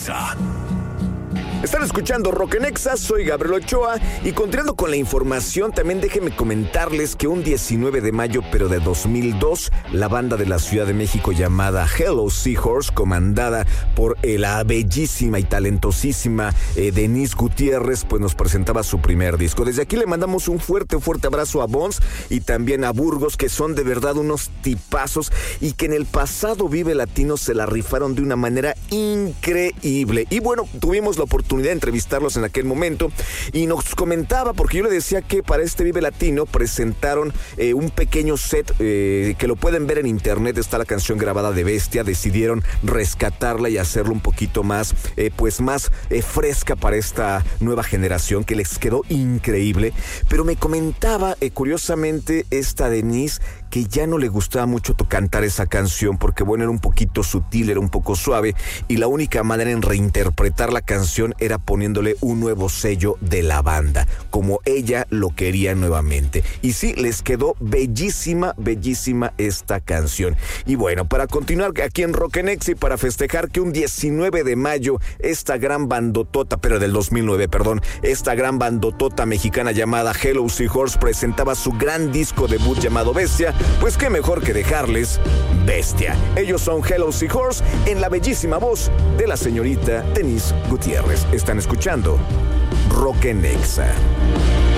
Nexa. Están escuchando Rock en Exa, soy Gabriel Ochoa y continuando con la información, también déjenme comentarles que un 19 de mayo, pero de 2002, la banda de la Ciudad de México llamada Hello Seahorse, comandada por la bellísima y talentosísima Denise Gutiérrez, pues nos presentaba su primer disco. Desde aquí le mandamos un fuerte abrazo a Bones y también a Burgos, que son de verdad unos tipazos y que en el pasado Vive Latino se la rifaron de una manera increíble. Y bueno, tuvimos la oportunidad de entrevistarlos en aquel momento y nos comentaba, porque yo le decía que para este Vive Latino presentaron un pequeño set que lo pueden ver en internet, está la canción grabada de Bestia, decidieron rescatarla y hacerla un poquito más fresca para esta nueva generación, que les quedó increíble. Pero me comentaba curiosamente esta Denise que ya no le gustaba mucho cantar esa canción porque bueno, era un poquito sutil, era un poco suave y la única manera en reinterpretar la canción era poniéndole un nuevo sello de la banda, como ella lo quería nuevamente. Y sí, les quedó bellísima esta canción. Y bueno, para continuar aquí en Rock en Exa y para festejar que un 19 de mayo esta gran bandotota, pero del 2009, perdón, esta gran bandotota mexicana llamada Hello Seahorse presentaba su gran disco debut llamado Bestia, pues qué mejor que dejarles Bestia. Ellos son Hello Seahorse en la bellísima voz de la señorita Denise Gutiérrez. Están escuchando Rock en Exa.